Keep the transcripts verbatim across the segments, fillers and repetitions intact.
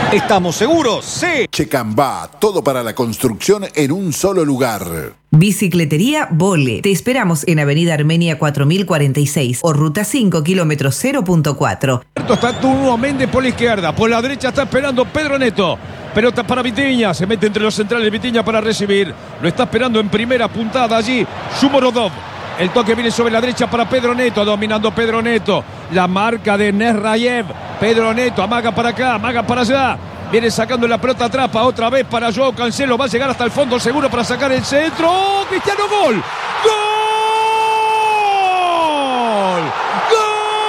¿Estamos seguros? Sí. Checambá, todo para la construcción en un solo lugar. Bicicletería Vole. Te esperamos en Avenida Armenia cuatro mil cuarenta y seis o Ruta cinco, kilómetro cero punto cuatro. Está Turno Méndez por la izquierda. Por la derecha está esperando Pedro Neto. Pelota para Vitiña. Se mete entre los centrales Vitiña para recibir. Lo está esperando en primera puntada allí Sumorodov. El toque viene sobre la derecha para Pedro Neto. Dominando Pedro Neto. La marca de Nesrayev. Pedro Neto amaga para acá, amaga para allá. Viene sacando la pelota atrás, otra vez para Joao Cancelo. Va a llegar hasta el fondo seguro para sacar el centro. ¡Oh, Cristiano, gol! ¡Gol! ¡Gol!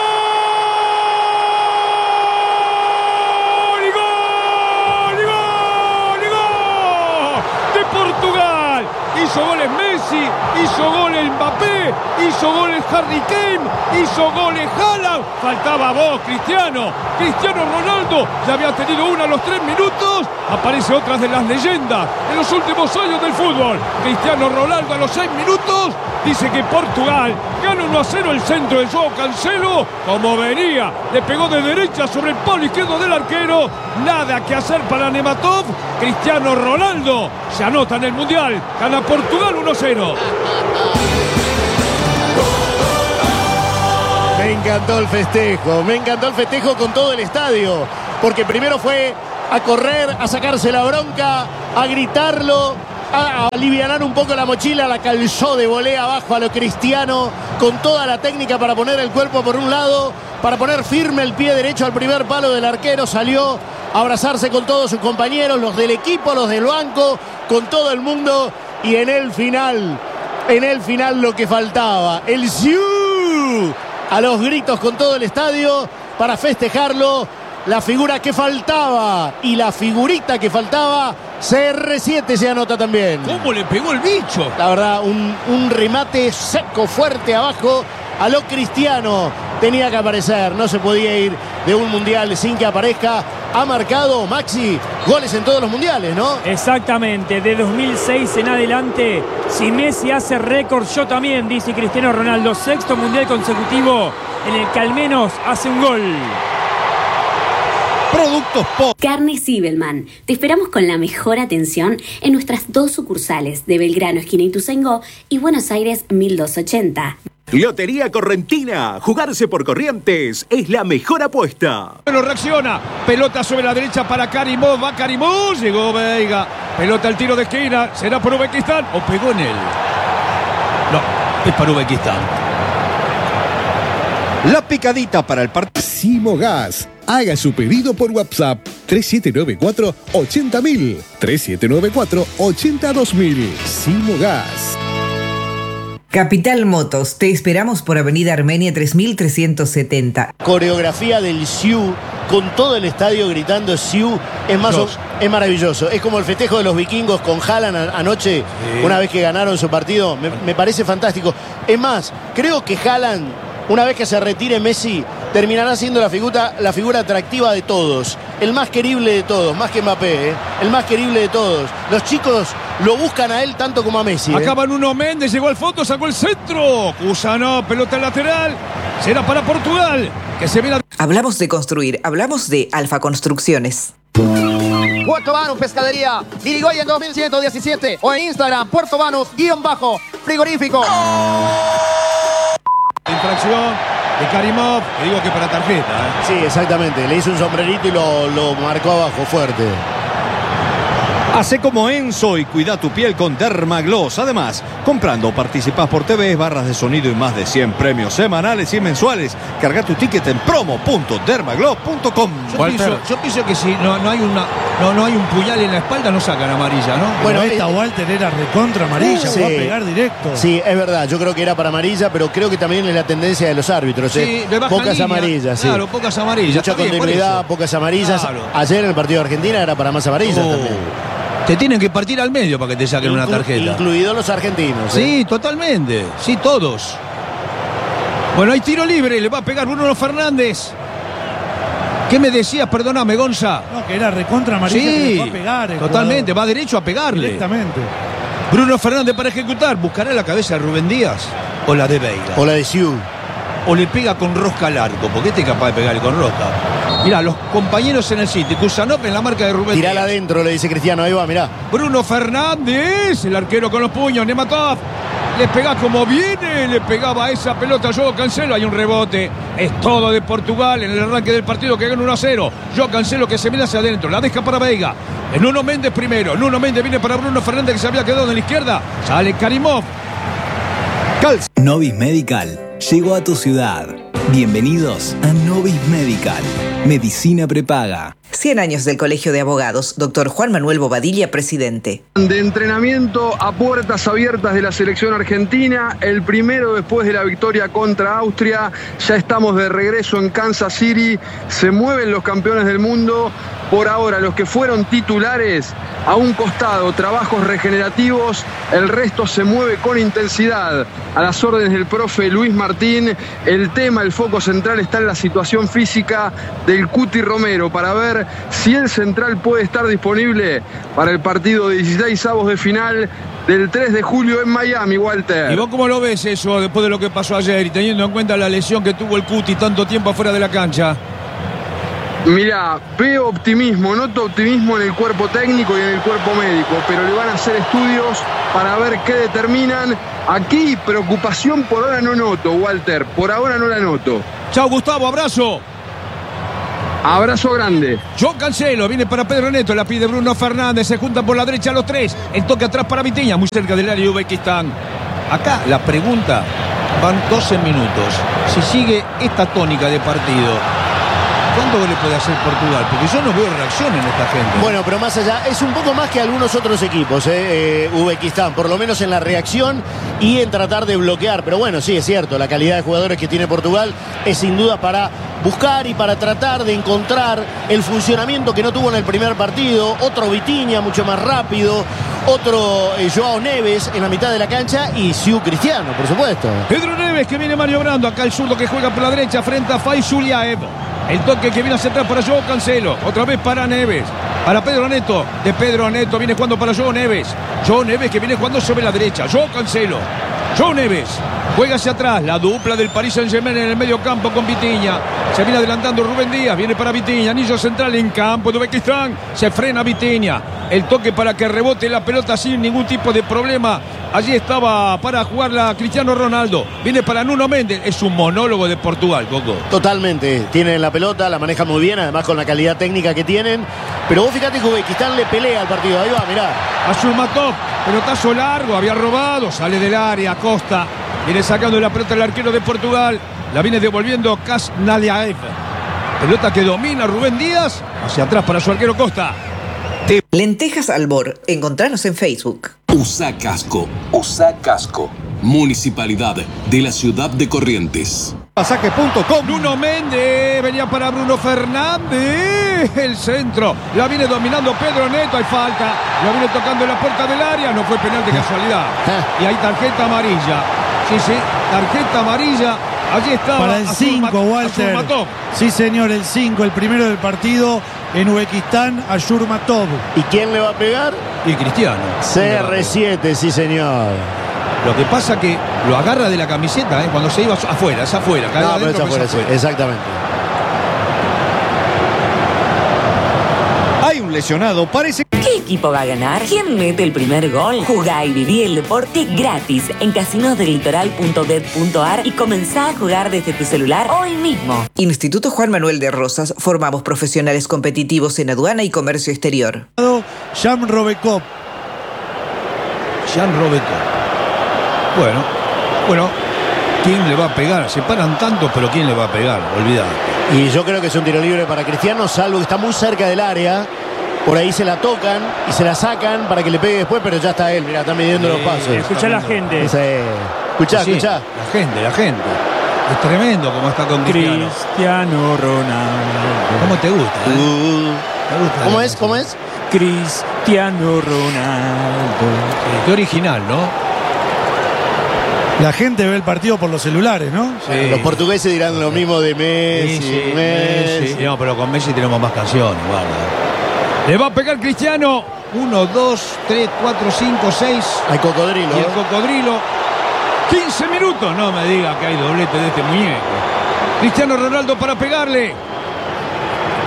¡Y gol! ¡Y gol! ¡Y gol! ¡De Portugal! Hizo goles Messi, hizo goles Mbappé, hizo goles Harry Kane, hizo goles Haaland. Faltaba vos, Cristiano. Cristiano Ronaldo ya había tenido una a los tres minutos. Aparece otra de las leyendas de los últimos años del fútbol. Cristiano Ronaldo a los seis minutos dice que Portugal gana uno a cero el centro de Joao Cancelo. Como venía, le pegó de derecha sobre el palo izquierdo del arquero. Nada que hacer para Nematov. Cristiano Ronaldo se anota en el Mundial. Gana Portugal uno a cero. Me encantó el festejo, me encantó el festejo con todo el estadio, porque primero fue a correr, a sacarse la bronca, a gritarlo, a alivianar un poco la mochila, la calzó de volea abajo a lo Cristiano, con toda la técnica para poner el cuerpo por un lado, para poner firme el pie derecho al primer palo del arquero, salió a abrazarse con todos sus compañeros, los del equipo, los del banco, con todo el mundo, y en el final, en el final lo que faltaba, el Siu. A los gritos con todo el estadio para festejarlo. La figura que faltaba y la figurita que faltaba, C R siete se anota también. ¿Cómo le pegó el bicho? La verdad, un, un remate seco, fuerte abajo a lo Cristiano. Tenía que aparecer, no se podía ir de un mundial sin que aparezca. Ha marcado, Maxi, goles en todos los mundiales, ¿no? Exactamente, de dos mil seis en adelante. Si Messi hace récord, yo también, dice Cristiano Ronaldo. Sexto mundial consecutivo en el que al menos hace un gol. Productos Pop. Carnes Zibelman. Te esperamos con la mejor atención en nuestras dos sucursales de Belgrano, esquina Ituzaingó, y Buenos Aires mil doscientos ochenta. Lotería Correntina. Jugarse por Corrientes es la mejor apuesta. Pero reacciona. Pelota sobre la derecha para Karimov. Va Karimov. Llegó Veiga. Pelota al tiro de esquina. ¿Será por Uzbekistán o pegó en él? No, es para Uzbekistán. La picadita para el partido. Simogas. Haga su pedido por WhatsApp tres siete nueve cuatro ochenta mil. tres siete nueve cuatro ochenta dos mil. Simogas. Capital Motos, te esperamos por Avenida Armenia tres mil trescientos setenta. Coreografía del Siu, con todo el estadio gritando Siu, es, más o, es maravilloso. Es como el festejo de los vikingos con Haaland anoche, sí. Una vez que ganaron su partido. Me, me parece fantástico. Es más, creo que Haaland, una vez que se retire Messi, terminará siendo la figura, la figura atractiva de todos. El más querible de todos, más que Mbappé, ¿eh? El más querible de todos. Los chicos lo buscan a él tanto como a Messi. ¿eh? Acaban uno Méndez, llegó al fondo, sacó el centro. Cusano, pelota lateral. Será para Portugal, que se viene a... Hablamos de construir, hablamos de Alfa Construcciones. Puerto Banus Pescadería, Irigoyen dos mil ciento diecisiete o en Instagram, Puerto Banus, guión bajo, frigorífico. Infracción de Karimov, que digo que para tarjeta. ¿eh? Sí, exactamente. Le hizo un sombrerito y lo, lo marcó abajo fuerte. Hacé como Enzo y cuida tu piel con Dermagloss. Además, comprando o participás por T V, barras de sonido y más de cien premios semanales y mensuales. Carga tu ticket en promo punto dermagloss punto com. Yo pienso, yo pienso que si no, no, hay una, no, no hay un puñal en la espalda, no sacan amarilla, ¿no? Bueno, esta eh, Walter era recontra amarilla, sí, va a pegar directo. Sí, es verdad. Yo creo que era para amarilla, pero creo que también es la tendencia de los árbitros. Sí, ¿eh? línea, Pocas amarillas, sí. Claro, pocas amarillas. Mucha continuidad, pocas amarillas. Claro. Ayer en el partido de Argentina era para más amarillas oh. también. Te tienen que partir al medio para que te saquen Inclu- una tarjeta. Incluidos los argentinos. Sí, ¿eh? totalmente. Sí, todos. Bueno, hay tiro libre. Le va a pegar Bruno Fernández. ¿Qué me decías? Perdóname, Gonza. No, que era recontra amarilla, sí, que le va a pegar. Totalmente. Jugador. Va derecho a pegarle. Directamente. Bruno Fernández para ejecutar. ¿Buscará la cabeza de Rubén Díaz? ¿O la de Veiga? O la de Siu. O le pega con rosca al arco. Porque este es capaz de pegarle con rosca. Mirá, los compañeros en el City. Kusanov en la marca de Rubén. Tirala adentro, le dice Cristiano. Ahí va, mirá. Bruno Fernández, el arquero con los puños. Nematov. Le pega como viene. Le pegaba a esa pelota. Joao Cancelo. Hay un rebote. Es todo de Portugal en el arranque del partido que gana uno a cero. Joao Cancelo que se mira hacia adentro. La deja para Veiga. Nuno Méndez primero. Nuno Méndez viene para Bruno Fernández que se había quedado en la izquierda. Sale Karimov. Calza. Novis Medical llegó a tu ciudad. Bienvenidos a Novis Medical. Medicina prepaga. cien años del Colegio de Abogados. Doctor Juan Manuel Bobadilla, presidente. De entrenamiento a puertas abiertas de la selección argentina. El primero después de la victoria contra Austria. Ya estamos de regreso en Kansas City. Se mueven los campeones del mundo. Por ahora, los que fueron titulares, a un costado, trabajos regenerativos, el resto se mueve con intensidad. A las órdenes del profe Luis Martín, el tema, el foco central está en la situación física del Cuti Romero, para ver si el central puede estar disponible para el partido de dieciséis avos de final del tres de julio en Miami, Walter. ¿Y vos cómo lo ves eso después de lo que pasó ayer y teniendo en cuenta la lesión que tuvo el Cuti tanto tiempo afuera de la cancha? Mirá, veo optimismo, noto optimismo en el cuerpo técnico y en el cuerpo médico, pero le van a hacer estudios para ver qué determinan. Aquí preocupación por ahora no noto, Walter, por ahora no la noto. Chao, Gustavo, abrazo. Abrazo grande. Joao Cancelo viene para Pedro Neto, la pide Bruno Fernández, se juntan por la derecha los tres. El toque atrás para Vitinha, muy cerca del área de Uzbekistán. Acá la pregunta, van doce minutos. Si sigue esta tónica de partido, ¿cuánto le puede hacer Portugal? Porque yo no veo reacción en esta gente. Bueno, pero más allá, es un poco más que algunos otros equipos, eh, eh, Uzbekistán, por lo menos en la reacción y en tratar de bloquear. Pero bueno, sí, es cierto, la calidad de jugadores que tiene Portugal es sin duda para buscar y para tratar de encontrar el funcionamiento que no tuvo en el primer partido. Otro Vitinha, mucho más rápido. Otro eh, Joao Neves en la mitad de la cancha y Siu Cristiano, por supuesto. Pedro Neves que viene maniobrando. Acá el zurdo que juega por la derecha frente a Faiz Zuliaev. El toque que viene hacia atrás para Joao Cancelo. Otra vez para Neves. Para Pedro Neto. De Pedro Neto viene jugando para Joao Neves. Joao Neves que viene jugando sobre la derecha. Joao Cancelo. Joao Neves. Juega hacia atrás. La dupla del Paris Saint-Germain en el medio campo con Vitinha. Se viene adelantando Rubén Díaz. Viene para Vitinha. Anillo central en campo de Uzbekistán. Se frena Vitinha. El toque para que rebote la pelota sin ningún tipo de problema. Allí estaba para jugarla Cristiano Ronaldo. Viene para Nuno Méndez. Es un monólogo de Portugal, Coco. Totalmente. Tienen la pelota, la manejan muy bien, además con la calidad técnica que tienen. Pero vos fíjate que Uzbekistán le pelea al partido. Ahí va, mirá. Azulmatov, pelotazo largo, había robado, sale del área, Costa. Viene sacando la pelota el arquero de Portugal. La viene devolviendo Kasnaliaev. Pelota que domina Rubén Díaz. Hacia atrás para su arquero Costa. Lentejas Albor. Encontranos en Facebook. Usa casco. Usa casco. Municipalidad de la ciudad de Corrientes. Pasaje punto com. Nuno Méndez. Venía para Bruno Fernández. El centro. La viene dominando Pedro Neto. Hay falta. La viene tocando en la puerta del área. No fue penal de casualidad. Y hay tarjeta amarilla. Sí, sí. Tarjeta amarilla. Allí estaba. Para el cinco, Walter. Azurmatov. Sí, señor, el cinco, el primero del partido en Uzbekistán, Azurmatov. ¿Y quién le va a pegar? Y Cristiano. C R siete, sí, señor. Lo que pasa que lo agarra de la camiseta, ¿eh? Cuando se iba afuera, es afuera. No, adentro, pero es afuera, es afuera. Sí, exactamente. Hay un lesionado, parece. ¿Qué equipo va a ganar? ¿Quién mete el primer gol? Jugá y viví el deporte gratis en casinos del litoral punto bet punto ar y comenzá a jugar desde tu celular hoy mismo. Instituto Juan Manuel de Rosas. Formamos profesionales competitivos en aduana y comercio exterior. Jan Robekop. Jan Robekop. Bueno, bueno, ¿quién le va a pegar? Se paran tanto, pero ¿quién le va a pegar? Olvidate. Y yo creo que es un tiro libre para Cristiano, salvo que está muy cerca del área. Por ahí se la tocan y se la sacan para que le pegue después, pero ya está él, mirá, está midiendo sí, los pasos. Escuchá a la gente. Ese, escuchá, sí, escuchá. La gente, la gente. Es tremendo como está con Cristiano. Cristiano Ronaldo. ¿Cómo te gusta? Eh? Uh, ¿Te gusta? ¿Cómo es? ¿Cómo es? Cristiano Ronaldo. Sí, qué original, ¿no? La gente ve el partido por los celulares, ¿no? Sí. Los portugueses dirán lo mismo de Messi, Sí, sí, Messi. Messi. No, pero con Messi tenemos más canciones, guarda. Le va a pegar Cristiano. Uno, dos, tres, cuatro, cinco, seis. Hay cocodrilo. Y el cocodrilo. quince minutos. No me diga que hay doblete de este muñeco. Cristiano Ronaldo para pegarle.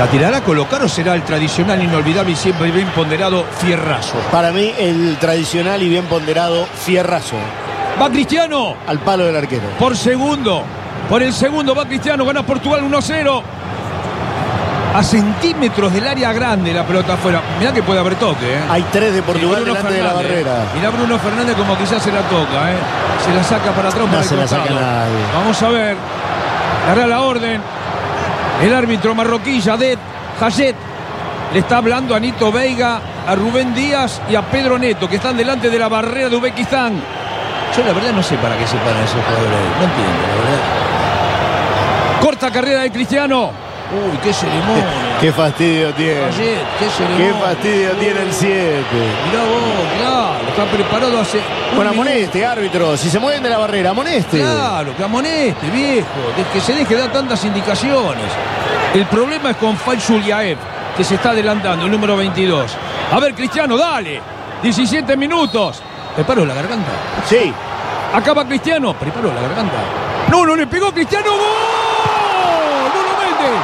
¿La tirará a colocar o será el tradicional, inolvidable y siempre bien ponderado Fierrazo? Para mí, el tradicional y bien ponderado Fierrazo. Va Cristiano. Al palo del arquero. Por segundo. Por el segundo va Cristiano. Gana Portugal uno a cero. A centímetros del área grande la pelota afuera. Mirá que puede haber toque, ¿eh? Hay tres de Portugal Bruno delante Fernández. de la barrera. Mirá Bruno Fernández como quizás se la toca, ¿eh? Se la saca para atrás, No para se el la costado. saca nadie. Vamos a ver. Dará la orden. El árbitro marroquí, Yadet Hayet, le está hablando a Nito Veiga, a Rubén Díaz y a Pedro Neto, que están delante de la barrera de Uzbekistán. Yo la verdad no sé para qué se paran esos jugadores ahí. No entiendo, la verdad. Corta carrera de Cristiano. Uy, qué ceremonia. Qué fastidio tiene. Hayet, qué ceremonia. Qué fastidio Uy. tiene el siete. Mirá vos, claro, está preparado hace... un Bueno, minuto. amoneste, árbitro. Si se mueven de la barrera, amoneste. Claro, que amoneste, viejo. De que se deje dar tantas indicaciones. El problema es con Fal Zuliaev, que se está adelantando, el número veintidós. A ver, Cristiano, dale. diecisiete minutos. ¿Preparó la garganta? Sí. Acaba Cristiano. ¿Preparó la garganta? No, no le pegó Cristiano. ¡Gol! ¡Nuno Méndez!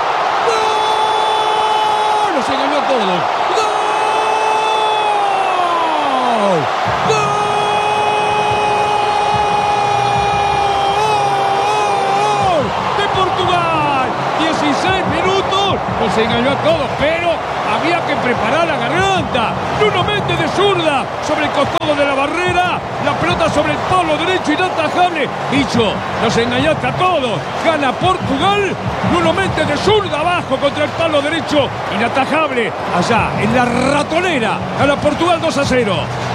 ¡Gol! Nos engañó a todos. ¡Gol! ¡Gol! Portugal, dieciséis minutos, nos engañó a todos, pero había que preparar la garganta. Nuno Méndez de zurda sobre el costado de la barrera, la pelota sobre el palo derecho inatajable. Dicho, nos engañaste a todos. Gana Portugal, Nuno Méndez de zurda abajo contra el palo derecho inatajable. Allá en la ratonera, gana Portugal dos a cero.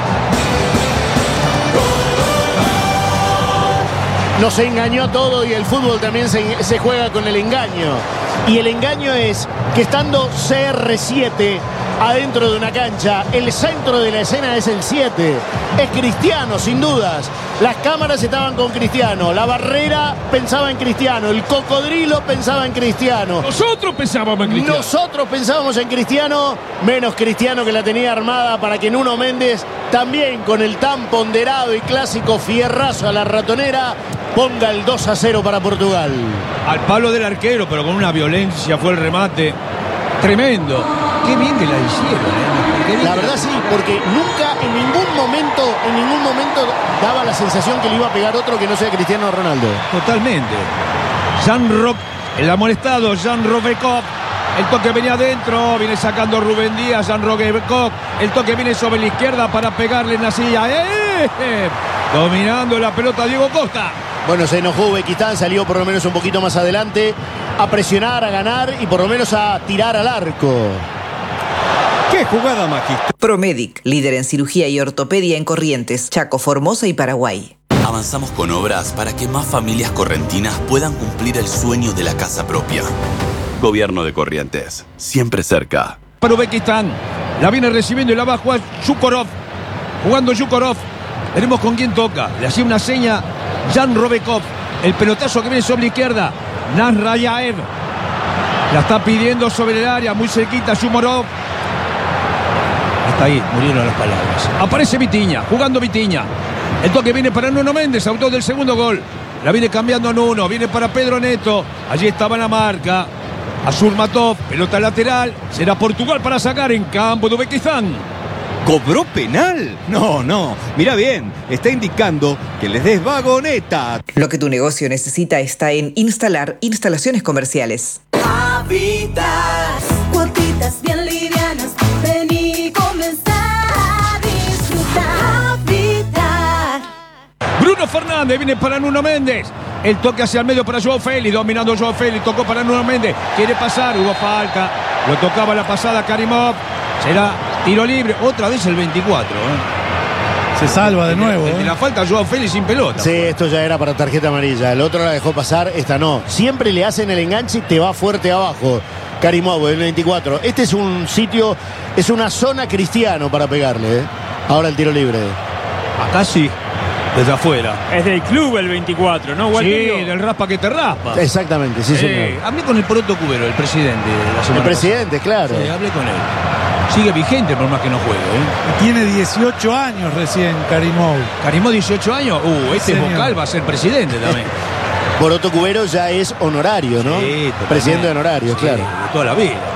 Nos engañó todo y el fútbol también se, se juega con el engaño. Y el engaño es que estando C R siete adentro de una cancha, el centro de la escena es el siete. Es Cristiano, sin dudas. Las cámaras estaban con Cristiano. La barrera pensaba en Cristiano. El cocodrilo pensaba en Cristiano. Nosotros pensábamos en Cristiano. Nosotros pensábamos en Cristiano. Menos Cristiano, que la tenía armada para que Nuno Méndez, también con el tan ponderado y clásico fierrazo a la ratonera, ponga el dos a cero para Portugal. Al palo del arquero, pero con una violencia fue el remate. Tremendo. Qué bien que la hicieron, ¿eh? La verdad sí, porque nunca, en ningún momento, en ningún momento daba la sensación que le iba a pegar otro que no sea Cristiano Ronaldo. Totalmente. Jan Rock, el amonestado, Jan Robekov. El toque venía adentro, viene sacando Rubén Díaz, Jan Robekov. El toque viene sobre la izquierda para pegarle en la silla. ¡Eh! Dominando la pelota Diego Costa. Bueno, se enojó Uzbekistán, salió por lo menos un poquito más adelante a presionar, a ganar y por lo menos a tirar al arco. ¡Qué jugada magistral! Promedic, líder en cirugía y ortopedia en Corrientes, Chaco, Formosa y Paraguay. Avanzamos con obras para que más familias correntinas puedan cumplir el sueño de la casa propia. Gobierno de Corrientes, siempre cerca. Para Uzbekistán, la viene recibiendo y la va a jugar Yukorov. Jugando Yukorov. Veremos con quién toca. Le hacía una seña Jan Robekov. El pelotazo que viene sobre la izquierda. Nazrayaev. La está pidiendo sobre el área, muy cerquita Shumorov. Hasta ahí murieron las palabras. Aparece Vitiña, jugando Vitiña. El toque viene para Nuno Méndez, autor del segundo gol. La viene cambiando a Nuno, viene para Pedro Neto. Allí estaba la marca. Azurmatov, pelota lateral. Será Portugal para sacar en campo de Uzbekistán. ¿Cobró penal? No, no. Mira bien, está indicando que les des vagoneta. Lo que tu negocio necesita está en Instalar Instalaciones Comerciales. Habitat, cuotitas bien livianas, ven y comenzar a disfrutar. Habitat. Bruno Fernández viene para Nuno Méndez. El toque hacia el medio para Joao Félix, dominando Joao Félix, tocó para Nuno Méndez. Quiere pasar, hubo falta. Lo tocaba la pasada Karimov. Será tiro libre, otra vez el veinticuatro. ¿eh? Se salva de nuevo. De ¿eh? la falta Joao Félix sin pelota. Sí, esto ya era para tarjeta amarilla. El otro la dejó pasar, esta no. Siempre le hacen el enganche y te va fuerte abajo. Karimov, el veinticuatro. Este es un sitio, es una zona Cristiano para pegarle. ¿eh? Ahora el tiro libre. Acá sí, desde afuera. Es del club el veinticuatro, ¿no? Sí, Walterio? del raspa que te raspa. Exactamente, sí, Eh, señor. hablé con el Poroto Cubero, el presidente de la El semana presidente, pasada. claro. Sí, hablé con él. Sigue vigente por más que no juegue. ¿eh? Tiene dieciocho años recién, Karimov. Karimov, dieciocho años. Uh, este Señor. vocal va a ser presidente también. Poroto Cubero ya es honorario, ¿no? Sí, totalmente. Presidente honorario, Sí, claro. de toda la vida.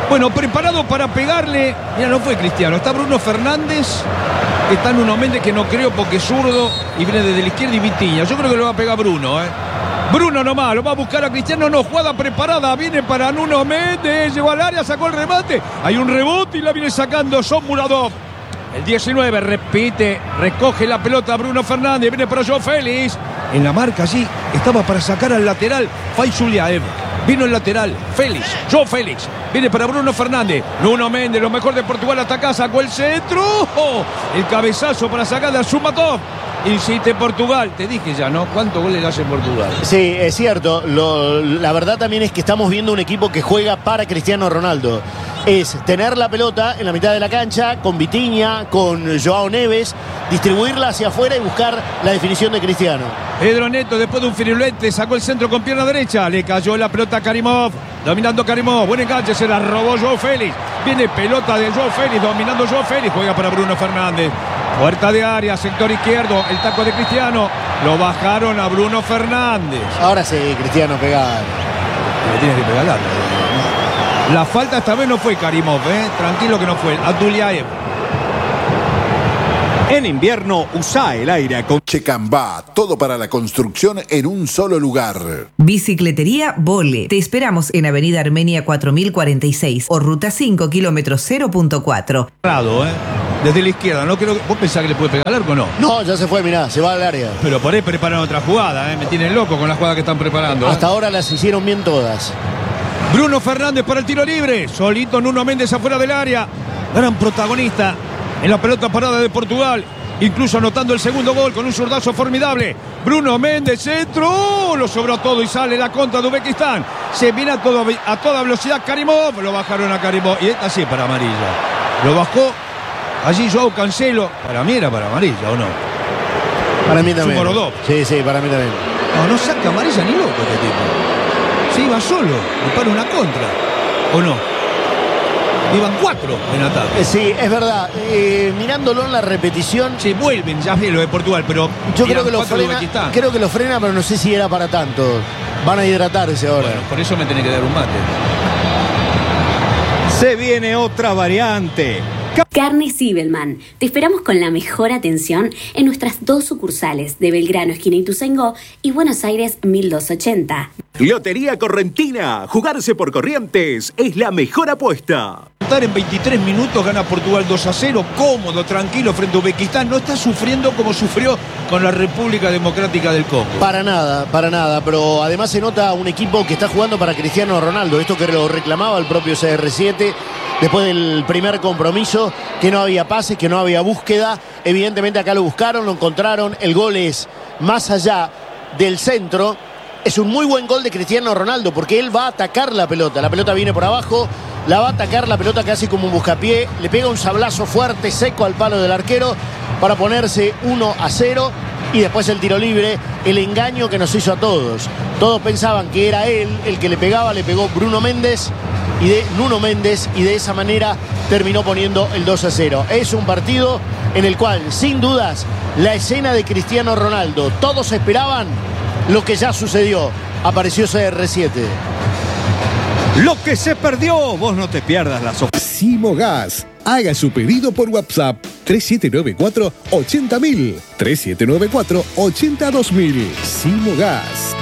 Bueno, preparado para pegarle. Mira, no fue Cristiano. Está Bruno Fernández. Está Nuno Méndez, que no creo porque es zurdo. Y viene desde la izquierda y Vitinha. Yo creo que lo va a pegar Bruno, ¿eh? Bruno nomás, lo va a buscar a Cristiano. No, jugada preparada. Viene para Nuno Méndez. Llegó al área, sacó el remate. Hay un rebote y la viene sacando Son Muradov. El diecinueve repite, recoge la pelota Bruno Fernández. Viene para Joao Félix. En la marca allí estaba para sacar al lateral Fai Zuliaev. Vino el lateral, Félix, Joao Félix. Viene para Bruno Fernández. Nuno Méndez, lo mejor de Portugal, hasta acá, sacó el centro. ¡Oh! El cabezazo para sacar a Sumatov. Insiste Portugal. Te dije ya, ¿no? ¿Cuántos goles le hace Portugal? Sí, es cierto. Lo, la verdad también es que estamos viendo un equipo que juega para Cristiano Ronaldo. Es tener la pelota en la mitad de la cancha, con Vitinha, con Joao Neves, distribuirla hacia afuera y buscar la definición de Cristiano. Pedro Neto, después de un firulete, sacó el centro con pierna derecha. Le cayó la pelota a Karimov. Dominando Karimov. Buen enganche, se la robó Joao Félix. Viene pelota de Joao Félix, dominando Joao Félix. Juega para Bruno Fernández. Puerta de área, sector izquierdo. El taco de Cristiano. Lo bajaron a Bruno Fernández. Ahora sí, Cristiano pegar. Le tiene que pegar la, la falta esta vez no fue Karimov, ¿eh? Tranquilo que no fue. Abdullaev. En invierno, usa el aire acondicionado. Checambá, todo para la construcción en un solo lugar. Bicicletería Vole. Te esperamos en Avenida Armenia cuatro mil cuarenta y seis o Ruta cinco, kilómetro cero punto cuatro. ¿eh? Desde la izquierda, ¿no? Creo que... ¿Vos pensás que le puede pegar al arco o no? No, ya se fue, mirá, se va al área. Pero por ahí preparan otra jugada, ¿eh? Me tienen loco con la jugada que están preparando. ¿eh? Hasta ahora las hicieron bien todas. Bruno Fernández para el tiro libre. Solito Nuno Méndez afuera del área. Gran protagonista en la pelota parada de Portugal. Incluso anotando el segundo gol con un zurdazo formidable. Bruno Méndez, centro. ¡Oh! Lo sobró todo y sale la contra de Uzbekistán. Se viene a, todo, a toda velocidad Karimov. Lo bajaron a Karimov. Y esta sí para amarilla. Lo bajó allí Joao Cancelo. Para mí era para amarilla, ¿o no? Para mí también. Sumorodov. Sí, sí, para mí también. No, no saca amarilla ni loco este tipo. Se iba solo. Le para una contra. ¿O no? Iban cuatro en ataque. Eh, sí, es verdad. Eh, mirándolo en la repetición. Se vuelven, ya vi lo de Portugal, pero. Yo creo que lo frena. Creo que lo frena, pero no sé si era para tanto. Van a hidratarse ahora. Bueno, por eso me tenés que dar un mate. Se viene otra variante. Carnes Zibelman. Te esperamos con la mejor atención en nuestras dos sucursales de Belgrano, esquina Ituzaingó, y Buenos Aires mil doscientos ochenta. Lotería Correntina. Jugarse por Corrientes es la mejor apuesta. En veintitrés minutos gana Portugal dos a cero, cómodo, tranquilo frente a Uzbekistán. No está sufriendo como sufrió con la República Democrática del Congo. Para nada, para nada. Pero además se nota un equipo que está jugando para Cristiano Ronaldo. Esto que lo reclamaba el propio C R siete después del primer compromiso, que no había pases, que no había búsqueda. Evidentemente acá lo buscaron, lo encontraron. El gol es más allá del centro. Es un muy buen gol de Cristiano Ronaldo porque él va a atacar la pelota. La pelota viene por abajo, la va a atacar la pelota casi como un buscapié. Le pega un sablazo fuerte, seco al palo del arquero para ponerse uno a cero. Y después el tiro libre, el engaño que nos hizo a todos. Todos pensaban que era él el que le pegaba, le pegó Bruno Méndez y de Nuno Méndez y de esa manera terminó poniendo el dos a cero. Es un partido en el cual, sin dudas, la escena de Cristiano Ronaldo, todos esperaban lo que ya sucedió. Apareció C R siete. Lo que se perdió, vos no te pierdas las ofertas. Simogas. Haga su pedido por WhatsApp tres siete nueve cuatro, ochenta mil, tres siete nueve cuatro, ochenta dos mil. Simogas.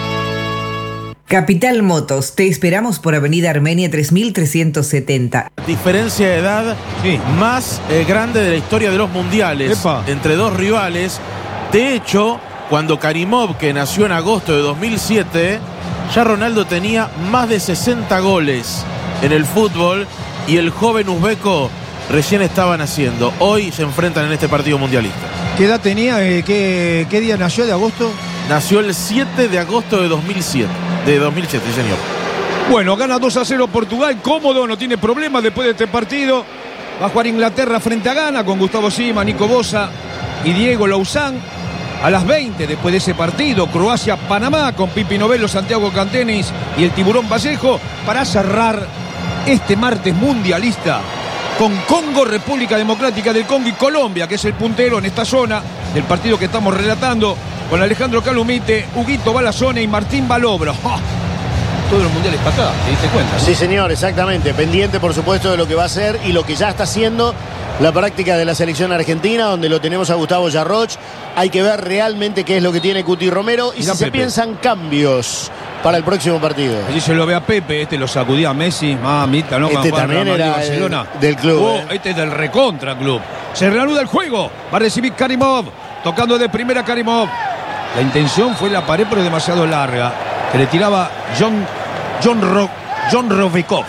Capital Motos, te esperamos por Avenida Armenia tres mil trescientos setenta. Diferencia de edad sí. más eh, grande de la historia de los mundiales. Epa. Entre dos rivales. De hecho, cuando Karimov, que nació en agosto de dos mil siete, ya Ronaldo tenía más de sesenta goles en el fútbol y el joven uzbeco recién estaban haciendo. Hoy se enfrentan en este partido mundialista. ¿Qué edad tenía? ¿Qué, qué día nació de agosto? Nació el siete de agosto de dos mil siete. De dos mil siete, señor. Bueno, gana dos a cero Portugal. Cómodo, no tiene problemas después de este partido. Va a jugar Inglaterra frente a Ghana con Gustavo Sima, Nico Bosa y Diego Lauzán. A las veinte, después de ese partido, Croacia-Panamá con Pipi Novello, Santiago Cantenis y el Tiburón Vallejo, para cerrar este martes mundialista con Congo, República Democrática del Congo y Colombia, que es el puntero en esta zona del partido que estamos relatando, con Alejandro Calumite, Huguito Balazone y Martín Balobro. ¡Oh! todos los mundiales para acá, ¿te diste cuenta? ¿No? Sí, señor, exactamente. Pendiente, por supuesto, de lo que va a ser y lo que ya está haciendo la práctica de la selección argentina, donde lo tenemos a Gustavo Yarroch. Hay que ver realmente qué es lo que tiene Cuti Romero y Mirá, si se Pepe. piensan cambios para el próximo partido. Allí se lo ve a Pepe, este lo sacudía a Messi, mamita, ¿no? Este Cuando jugaba también Real Madrid, era Barcelona. el- del club, Oh, eh. Este es del recontra club. Se reanuda el juego. Va a recibir Karimov. Tocando de primera Karimov. La intención fue la pared, pero demasiado larga. Que le tiraba John, John, Ro, John Rovikov.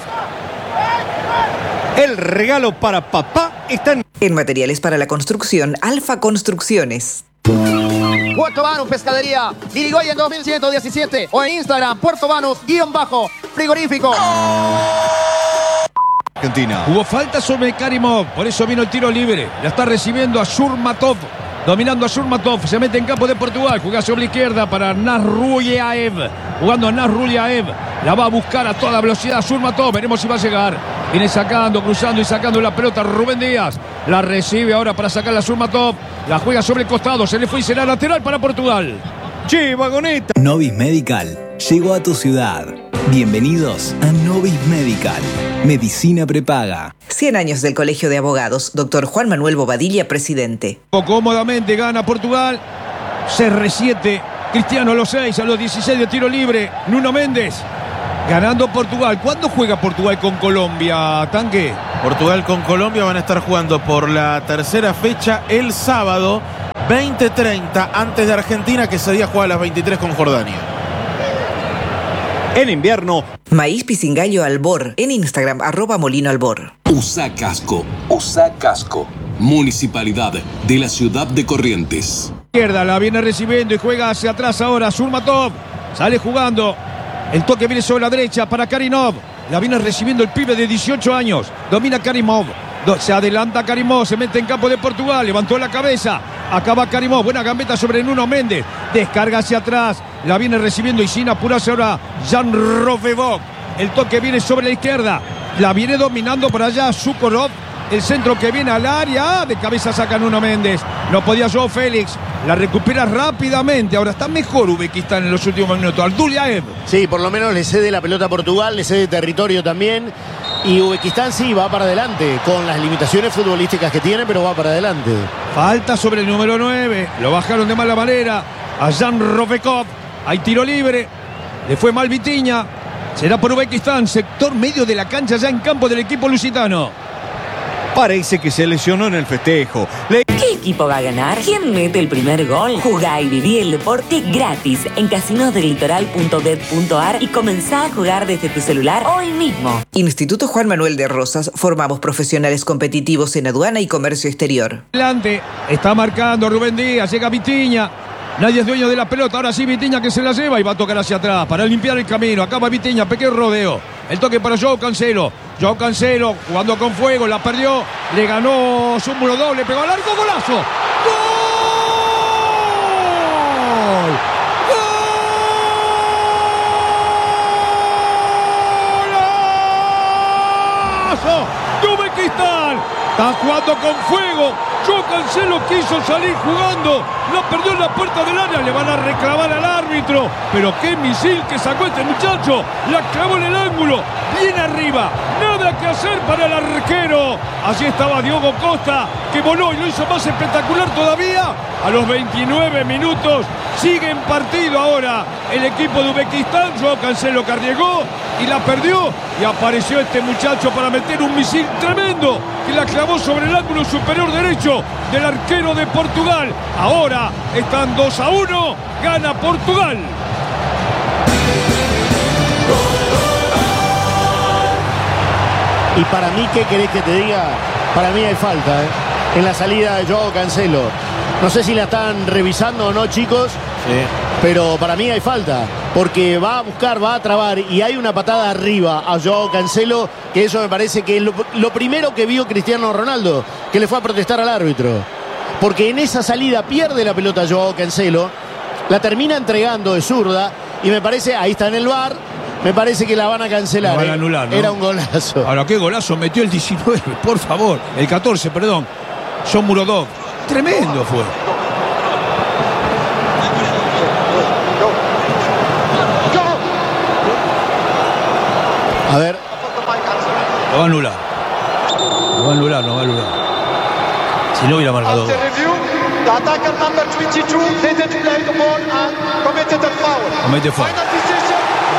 El regalo para papá está en... En materiales para la construcción, Alfa Construcciones. Puerto Banús Pescadería, Irigoyen dos mil ciento diecisiete o en Instagram, Puerto Banús, guión bajo, frigorífico. Argentina. Hubo falta sobre Karimov, por eso vino el tiro libre. La está recibiendo a Shurmatov. Dominando a Shurmatov, se mete en campo de Portugal. Juega sobre la izquierda para Nasrullaev. Jugando a Nasrullaev. La va a buscar a toda velocidad Shurmatov. Veremos si va a llegar. Viene sacando, cruzando y sacando la pelota Rubén Díaz. La recibe ahora para sacarla a Shurmatov. La juega sobre el costado. Se le fue y será lateral para Portugal. Che, vagoneta. Novis Medical llegó a tu ciudad. Bienvenidos a Novis Medical. Medicina prepaga. cien años del Colegio de Abogados. Doctor Juan Manuel Bobadilla, presidente. Cómodamente gana Portugal. C R siete. Cristiano a los seis, a los dieciséis de tiro libre. Nuno Méndez. Ganando Portugal. ¿Cuándo juega Portugal con Colombia, Tanque? Portugal con Colombia van a estar jugando por la tercera fecha el sábado veinte treinta antes de Argentina, que ese día juega a las veintitrés con Jordania. En invierno. Maíz Pisingallo Albor. En Instagram, arroba Molino Albor. Usa casco, usa casco. Municipalidad de la ciudad de Corrientes. Izquierda la viene recibiendo y juega hacia atrás ahora. Shurmatov sale jugando. El toque viene sobre la derecha para Karimov. La viene recibiendo el pibe de dieciocho años. Domina Karimov. Do- Se adelanta Karimov. Se mete en campo de Portugal. Levantó la cabeza. Acaba Karimov. Buena gambeta sobre Nuno Méndez. Descarga hacia atrás. La viene recibiendo y sin apurarse ahora Jan Rovevok. El toque viene sobre la izquierda. La viene dominando por allá Sukorov. El centro que viene al área. De cabeza saca Nuno Méndez. No podía Joao Félix. La recupera rápidamente. Ahora está mejor Uzbekistán en los últimos minutos. Abdullaev. Sí, por lo menos le cede la pelota a Portugal, le cede territorio también. Y Uzbekistán sí va para adelante, con las limitaciones futbolísticas que tiene, pero va para adelante. Falta sobre el número nueve. Lo bajaron de mala manera. A Jan Rovekov. Hay tiro libre. Le fue mal Vitiña. Será por Uzbekistán. Sector medio de la cancha ya en campo del equipo lusitano. Parece que se lesionó en el festejo. Le... ¿Qué equipo va a ganar? ¿Quién mete el primer gol? Jugá y viví el deporte gratis en casinos del litoral punto bet punto ar y comenzá a jugar desde tu celular hoy mismo. Instituto Juan Manuel de Rosas. Formamos profesionales competitivos en aduana y comercio exterior. Adelante. Está marcando Rubén Díaz. Llega Vitiña. Nadie es dueño de la pelota. Ahora sí Vitiña que se la lleva y va a tocar hacia atrás para limpiar el camino. Acaba Vitiña. Pequeño rodeo. El toque para Joao Cancelo. Joao Cancelo jugando con fuego. La perdió. Le ganó su muro doble. Pegó al arco. ¡Golazo! ¡Gol! ¡Golazo! ¡De Uzbekistán! Está jugando con fuego. Joao Cancelo quiso salir jugando. La perdió en la puerta del área. Le van a reclamar al árbitro. Pero qué misil que sacó este muchacho. La clavó en el ángulo. Bien arriba. Nada que hacer para el arquero. Allí estaba Diogo Costa, que voló y lo hizo más espectacular todavía. A los veintinueve minutos sigue en partido ahora el equipo de Uzbekistán. Joao Cancelo que arriesgó y la perdió. Y apareció este muchacho para meter un misil tremendo que la clavó sobre el ángulo superior derecho del arquero de Portugal. Ahora están dos a uno. Gana Portugal. Y para mí, ¿qué querés que te diga? Para mí hay falta, ¿eh? En la salida de Joao Cancelo. No sé si la están revisando o no, chicos. Sí. Pero para mí hay falta. Porque va a buscar, va a trabar. Y hay una patada arriba a Joao Cancelo. Que eso me parece que es lo, lo primero que vio Cristiano Ronaldo. Que le fue a protestar al árbitro. Porque en esa salida pierde la pelota Joao Cancelo. La termina entregando de zurda. Y me parece, ahí está en el V A R. Me parece que la van a cancelar. La van a ¿eh? anular, ¿no? Era un golazo. Ahora, qué golazo metió el diecinueve, por favor. El catorce, perdón. John Murodov. Tremendo fue. Lo va a anular. Lo va a anular, lo va a anular. Si no hubiera marcado gol. The attacker number twenty-two didn't play the ball and committed a foul. Comete foul. Final decision.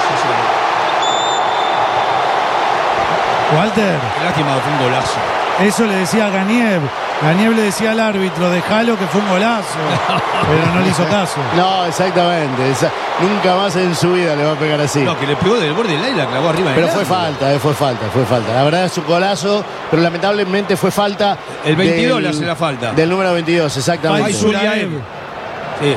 Walter. Qué lástima, fue un golazo. Eso le decía a Ganiev. Ganiev le decía al árbitro, dejalo que fue un golazo. Pero no le hizo caso. No, exactamente. Esa, nunca más en su vida le va a pegar así. No, que le pegó del borde del aire y la clavó arriba. Pero fue falta, eh, fue falta, fue falta. La verdad es un golazo, pero lamentablemente fue falta. El veintidós del, le hace la falta. Del número veintidós, exactamente. Zuliaev. Sí.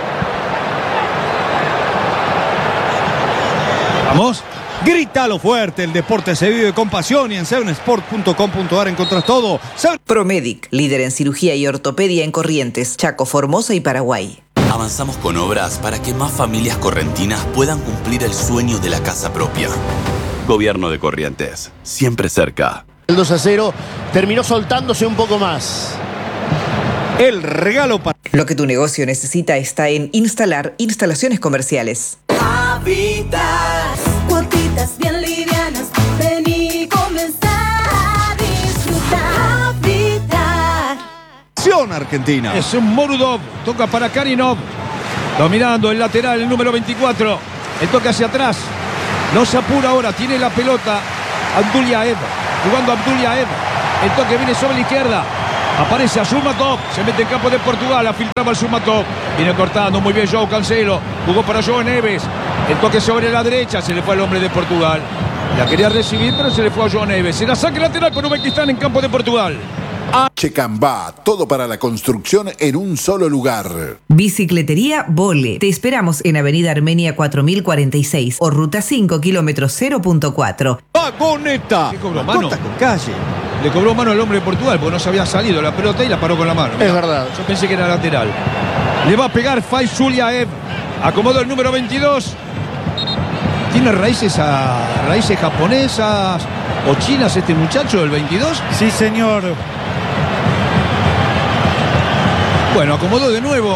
¿Vamos? Grítalo fuerte, el deporte se vive con pasión y en seven sport punto com punto a r encontrás todo. Promedic, líder en cirugía y ortopedia en Corrientes, Chaco, Formosa y Paraguay. Avanzamos con obras para que más familias correntinas puedan cumplir el sueño de la casa propia. Gobierno de Corrientes, siempre cerca. El dos a cero terminó soltándose un poco más. El regalo para... Lo que tu negocio necesita está en Instalar Instalaciones Comerciales. Habitat, cuotitas bien livianas, ven y comenzá a disfrutar. Habitat. Acción Argentina. Es un Morudov, toca para Karinov, dominando el lateral, el número veinticuatro, el toque hacia atrás, no se apura ahora, tiene la pelota Abdullaev, jugando Abdullaev, el toque viene sobre la izquierda, aparece a Zurmatov, se mete en campo de Portugal, afiltraba al Zurmatov, viene cortando muy bien João Cancelo, jugó para João Neves, el toque sobre la derecha, se le fue al hombre de Portugal, la quería recibir pero se le fue a João Neves, será saque lateral con Uzbekistán en campo de Portugal. Checambá, todo para la construcción en un solo lugar. Bicicletería Vole. Te esperamos en Avenida Armenia cuatro mil cuarenta y seis o Ruta cinco, kilómetro cero punto cuatro. ¡Vagoneta! ¿Qué cobró mano? Con calle. Le cobró mano al hombre de Portugal porque no se había salido la pelota y la paró con la mano. Es verdad. Yo pensé que era lateral. Le va a pegar Faiz Zuliaev. Acomodó el número veintidós. ¿Tiene raíces a raíces japonesas o chinas este muchacho, el veintidós? Sí, señor. Bueno, acomodó de nuevo.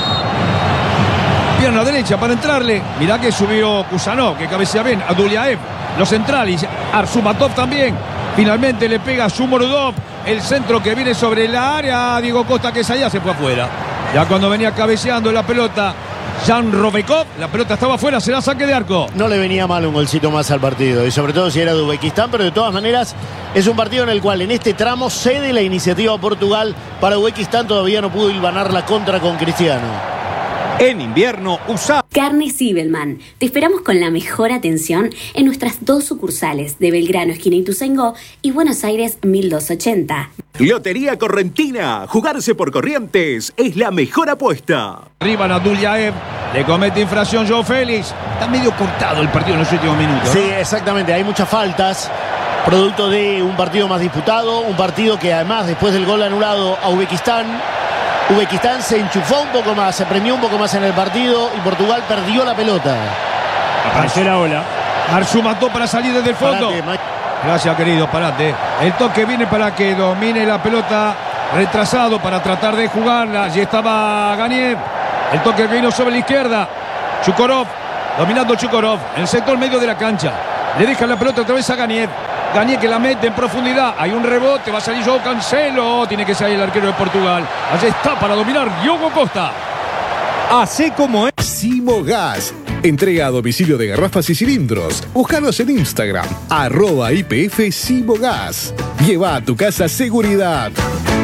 Pierna derecha para entrarle. Mirá que subió Kusanov, que cabecea bien. Abdullaev, los centrales. Arzumatov también. Finalmente le pega a Sumorudov. El centro que viene sobre la área. Diego Costa, que es allá, se fue afuera. Ya cuando venía cabeceando la pelota Jan Robekov, la pelota estaba afuera, será saque de arco. No le venía mal un golcito más al partido, y sobre todo si era de Uzbekistán, pero de todas maneras es un partido en el cual en este tramo cede la iniciativa a Portugal. Para Uzbekistán todavía no pudo hilvanar la contra con Cristiano. En invierno, usa Carne Sibelman. Te esperamos con la mejor atención en nuestras dos sucursales de Belgrano, esquina Ituzaingó, y Buenos Aires mil doscientos ochenta. Lotería Correntina. Jugarse por Corrientes es la mejor apuesta. Arriba Abdullaev. Le comete infracción João Félix. Está medio cortado el partido en los últimos minutos, ¿no? Sí, exactamente. Hay muchas faltas. Producto de un partido más disputado. Un partido que además, después del gol anulado a Uzbekistán, Uzbekistán se enchufó un poco más, se premió un poco más en el partido y Portugal perdió la pelota. Apareció la ola. Arzu mató para salir desde el fondo. Parate, Gracias, querido, parate. El toque viene para que domine la pelota. Retrasado para tratar de jugarla. Allí estaba Ganiev. El toque vino sobre la izquierda. Chukorov, dominando Chukorov. En el sector medio de la cancha. Le deja la pelota otra vez a Ganiev. Ganiev que la mete en profundidad. Hay un rebote. Va a salir João Cancelo. Tiene que salir el arquero de Portugal. Allí está para dominar Diogo Costa. Así como es. Simogas. Entrega a domicilio de garrafas y cilindros. Búscanos en Instagram. Arroba I P F Simogas. Lleva a tu casa seguridad.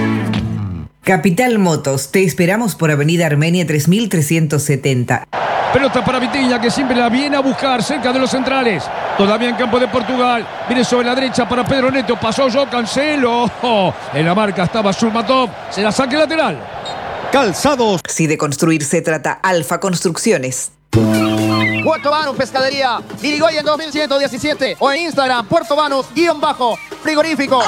Capital Motos. Te esperamos por Avenida Armenia tres mil trescientos setenta. Pelota para Vitinha, que siempre la viene a buscar cerca de los centrales. Todavía en campo de Portugal. Viene sobre la derecha para Pedro Neto. Pasó João Cancelo. Oh, en la marca estaba Zurmatov. Se la saque lateral. Calzados. Si de construir se trata, Alfa Construcciones. Puerto Banus Pescadería, Dirigoyen dos mil ciento diecisiete o en Instagram, Puerto Banus, guión bajo, frigorífico.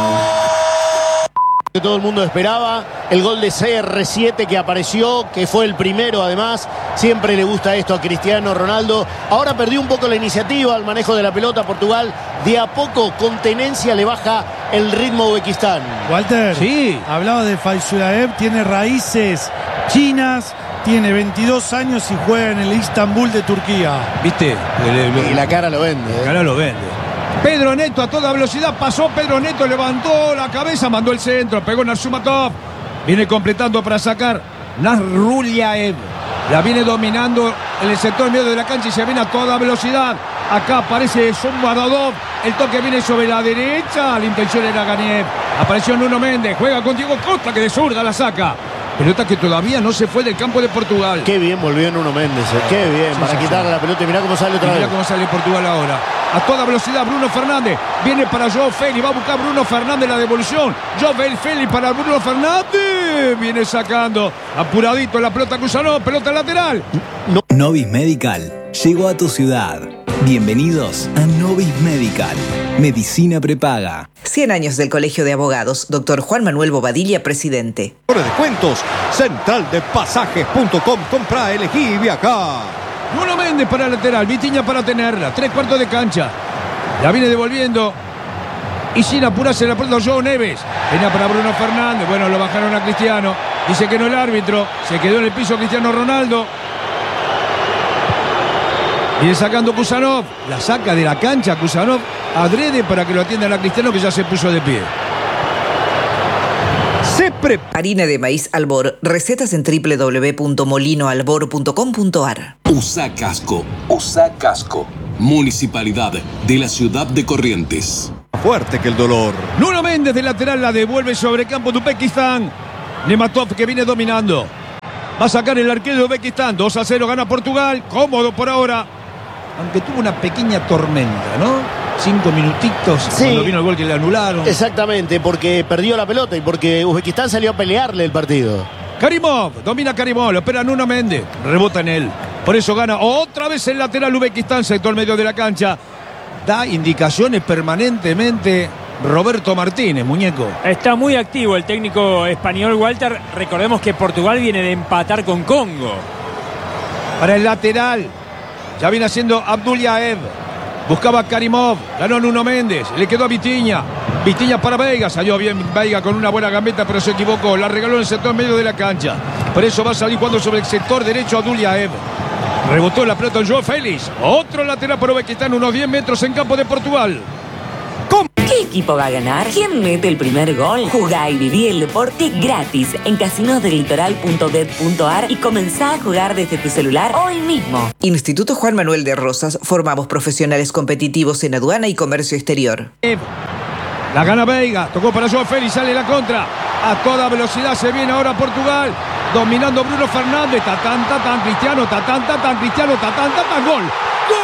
Que todo el mundo esperaba, el gol de C R siete que apareció, que fue el primero además. Siempre le gusta esto a Cristiano Ronaldo. Ahora perdió un poco la iniciativa al manejo de la pelota Portugal. De a poco, con tenencia, le baja el ritmo a Uzbekistán. Walter, sí, hablaba de Faiz Zuliaev, tiene raíces chinas, tiene veintidós años y juega en el Istambul de Turquía. ¿Viste? Y la cara lo vende. La cara lo vende. Pedro Neto a toda velocidad, pasó Pedro Neto, levantó la cabeza, mandó el centro, pegó Nurmagomedov. Viene completando para sacar Nurmagomedov. La viene dominando en el sector medio de la cancha y se viene a toda velocidad. Acá aparece Nurmagomedov. El toque viene sobre la derecha. La intención era Ganiev. Apareció Nuno Méndez. Juega con Diego Costa que de zurda la saca. Pelota que todavía no se fue del campo de Portugal. Qué bien volvió Nuno Méndez. Eh. Qué bien. Sí, para sí, quitarle sí. la pelota y mirá cómo sale otra y mirá vez. Mirá cómo sale Portugal ahora. A toda velocidad Bruno Fernández. Viene para João Félix. Va a buscar Bruno Fernández la devolución. João Félix para Bruno Fernández. Viene sacando. Apuradito la pelota Kuzanov. Pelota lateral. No. Novis Medical llegó a tu ciudad. Bienvenidos a Novis Medical. Medicina prepaga. cien años del Colegio de Abogados. Doctor Juan Manuel Bobadilla, presidente. Por descuentos. Central de Pasajes punto com. Compra, elegí y viaja. Nuno Méndez para el lateral. Vitinha para tenerla. Tres cuartos de cancha. La viene devolviendo. Y sin apurarse la pelota João Neves. Venía para Bruno Fernández. Bueno, lo bajaron a Cristiano. Dice que no el árbitro. Se quedó en el piso Cristiano Ronaldo. Viene sacando Kuzanov. La saca de la cancha Kuzanov. Adrede para que lo atiendan a Cristiano, que ya se puso de pie. Se pre... Harina de maíz Albor. Recetas en doble u doble u doble u punto molino albor punto com punto a r. Usa casco. Usa casco. Municipalidad de la ciudad de Corrientes. Fuerte que el dolor. Nuno Méndez de lateral la devuelve sobre campo de Uzbekistán. Nematov que viene dominando. Va a sacar el arquero de Uzbekistán. dos a cero gana Portugal. Cómodo por ahora. Aunque tuvo una pequeña tormenta, ¿no? Cinco minutitos sí. Cuando vino el gol que le anularon. Exactamente, porque perdió la pelota y porque Uzbekistán salió a pelearle el partido. Karimov, domina Karimov, lo espera Nuno Méndez. Rebota en él. Por eso gana otra vez el lateral Uzbekistán, sector medio de la cancha. Da indicaciones permanentemente Roberto Martínez, muñeco. Está muy activo el técnico español Walter. Recordemos que Portugal viene de empatar con Congo. Para el lateral, ya viene haciendo Abdullaev. Buscaba a Karimov, ganó Nuno Méndez, le quedó a Vitinha. Vitinha para Veiga, salió bien Veiga con una buena gambeta, pero se equivocó. La regaló en el sector medio de la cancha. Por eso va a salir jugando sobre el sector derecho Abdullaev. Rebotó la pelota en João Félix. Otro lateral para Uzbekistán, unos diez metros en campo de Portugal. ¿Qué equipo va a ganar? ¿Quién mete el primer gol? Jugá y viví el deporte gratis en casinos del litoral punto bet punto a r y comenzá a jugar desde tu celular hoy mismo. Instituto Juan Manuel de Rosas. Formamos profesionales competitivos en aduana y comercio exterior. La gana Veiga. Tocó para João Félix. Sale la contra. A toda velocidad se viene ahora Portugal. Dominando Bruno Fernández. Tatán, tatán, Cristiano. Tatán, tatán, Cristiano. Tatán, tatán. Gol. ¡Gol!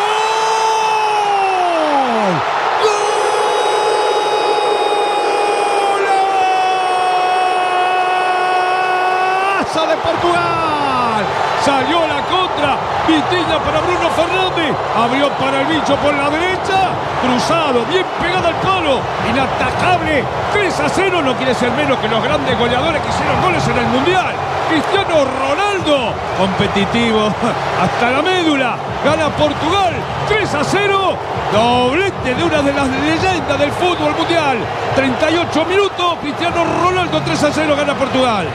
De Portugal, salió la contra, Vitinha para Bruno Fernández, abrió para el bicho por la derecha, cruzado, bien pegado al palo, inatacable, tres a cero, no quiere ser menos que los grandes goleadores que hicieron goles en el Mundial. Cristiano Ronaldo, competitivo hasta la médula, gana Portugal, tres a cero, doblete de una de las leyendas del fútbol mundial, treinta y ocho minutos, Cristiano Ronaldo, tres a cero, gana Portugal.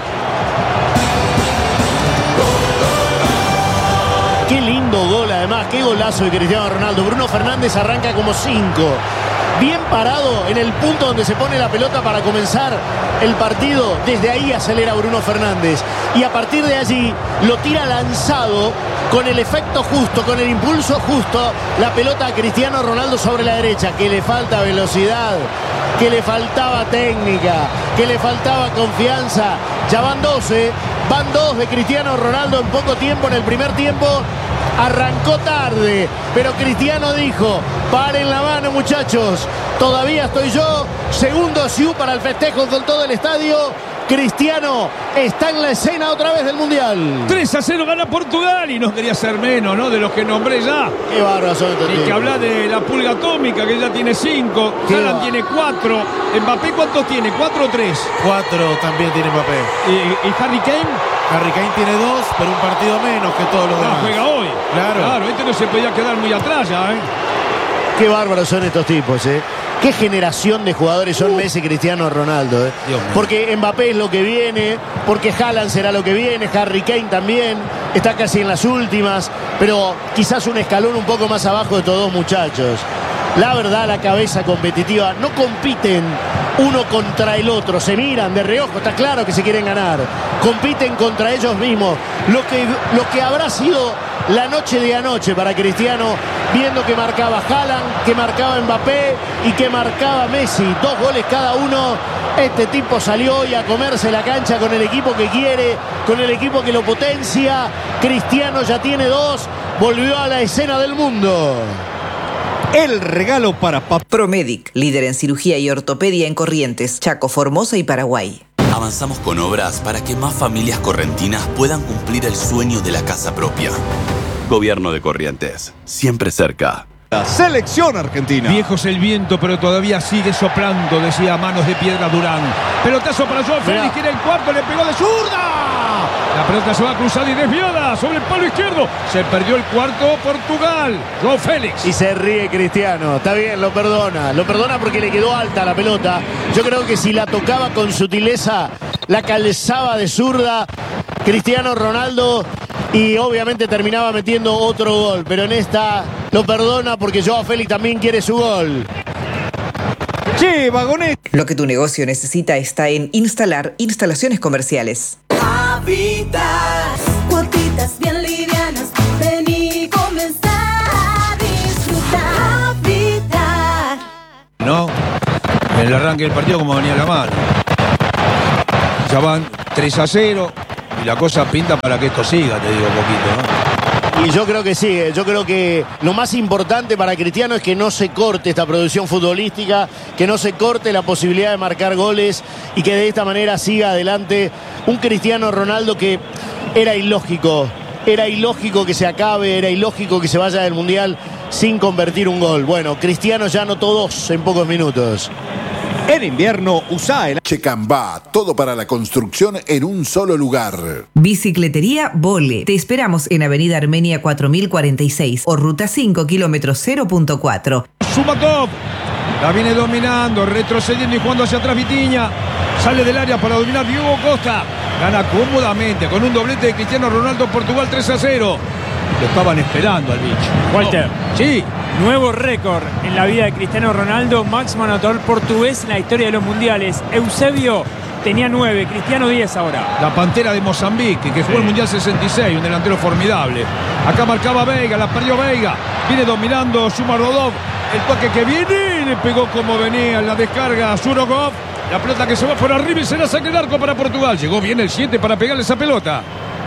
Qué lindo gol además, qué golazo de Cristiano Ronaldo. Bruno Fernández arranca como cinco. Bien parado en el punto donde se pone la pelota para comenzar el partido. Desde ahí acelera Bruno Fernández. Y a partir de allí lo tira lanzado con el efecto justo, con el impulso justo. La pelota a Cristiano Ronaldo sobre la derecha. Que le falta velocidad, que le faltaba técnica, que le faltaba confianza. Ya van doce. Van dos de Cristiano Ronaldo en poco tiempo. En el primer tiempo arrancó tarde, pero Cristiano dijo: paren la mano, muchachos, todavía estoy yo. Segundo Siu para el festejo con todo el estadio. Cristiano está en la escena otra vez del Mundial. tres a cero gana Portugal y no quería ser menos, ¿no? De los que nombré ya. Qué bárbaro son estos Y tipos. que habla de la pulga atómica, que ya tiene cinco. Haaland tiene cuatro. Mbappé, ¿cuántos tiene? ¿Cuatro o tres? Cuatro también tiene Mbappé. ¿Y, y Harry Kane? Harry Kane tiene dos, pero un partido menos que todos los Ah, demás. juega hoy. Claro. Claro, este no se podía quedar muy atrás ya, ¿eh? Qué bárbaros son estos tipos, ¿eh? Qué generación de jugadores son uh. Messi y Cristiano Ronaldo, ¿eh? Porque Mbappé es lo que viene, porque Haaland será lo que viene, Harry Kane también, está casi en las últimas, pero quizás un escalón un poco más abajo de estos dos muchachos. la verdad, la cabeza competitiva. No compiten uno contra el otro, se miran de reojo, está claro que se quieren ganar. Compiten contra ellos mismos. Lo que, lo que habrá sido la noche de anoche para Cristiano, viendo que marcaba Haaland, que marcaba Mbappé y que marcaba Messi. Dos goles cada uno. Este tipo salió hoy a comerse la cancha con el equipo que quiere, con el equipo que lo potencia. Cristiano ya tiene dos, volvió a la escena del mundo. El regalo para Papá Promedic, líder en cirugía y ortopedia en Corrientes, Chaco, Formosa y Paraguay. Avanzamos con obras para que más familias correntinas puedan cumplir el sueño de la casa propia. Gobierno de Corrientes, siempre cerca. La selección argentina. Viejo es el viento, pero todavía sigue soplando, decía Manos de Piedra Durán. Pelotazo para Joao Félix, quiere el cuarto, le pegó de zurda. La pelota se va a cruzar y desviada sobre el palo izquierdo. Se perdió el cuarto Portugal. Joao Félix. Y se ríe Cristiano. Está bien, lo perdona. Lo perdona porque le quedó alta la pelota. Yo creo que si la tocaba con sutileza, la calzaba de zurda Cristiano Ronaldo y obviamente terminaba metiendo otro gol. Pero en esta lo perdona porque Joao Félix también quiere su gol. ¡Che, vagones! Lo que tu negocio necesita está en Instalar Instalaciones Comerciales. Habitat, cuotitas bien livianas, ven y comenzá a disfrutar. Habitat. No, en el arranque del partido como venía la mano. Ya van tres a cero y la cosa pinta para que esto siga, te digo poquito, ¿no? Y yo creo que sigue, yo creo que lo más importante para Cristiano es que no se corte esta producción futbolística, que no se corte la posibilidad de marcar goles y que de esta manera siga adelante un Cristiano Ronaldo que era ilógico, era ilógico que se acabe, era ilógico que se vaya del Mundial sin convertir un gol. Bueno, Cristiano ya anotó dos en pocos minutos. En invierno, usa el Checambá, todo para la construcción en un solo lugar. Bicicletería Vole. Te esperamos en Avenida Armenia cuatro mil cuarenta y seis o Ruta cinco, kilómetro cero punto cuatro. Sumatov. La viene dominando, retrocediendo y jugando hacia atrás Vitinha. Sale del área para dominar Diogo Costa. Gana cómodamente con un doblete de Cristiano Ronaldo, Portugal tres a cero. Lo estaban esperando al bicho. Walter. No. Sí. Nuevo récord en la vida de Cristiano Ronaldo, máximo anotador portugués en la historia de los mundiales. Eusebio tenía nueve, Cristiano diez ahora. La Pantera de Mozambique, que jugó sí. el Mundial sesenta y seis, un delantero formidable. Acá marcaba Veiga, la perdió Veiga. Viene dominando Sumarodov. El toque que viene, le pegó como venía en la descarga a Surogov. La pelota que se va por arriba y se la saca el arco para Portugal. Llegó bien el siete para pegarle esa pelota.